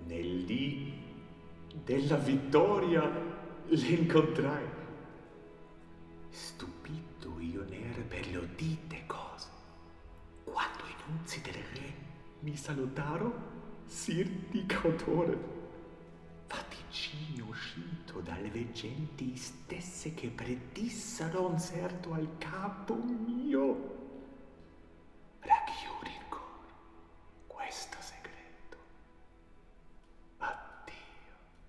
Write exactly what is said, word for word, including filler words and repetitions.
Nel dì della vittoria l'incontrai. Stupito io n'ero per le udite cose, quando i nunzi del re mi salutaro, sir di cautore. Vaticini uscito dalle veggenti stesse che predissero un certo al capo mio.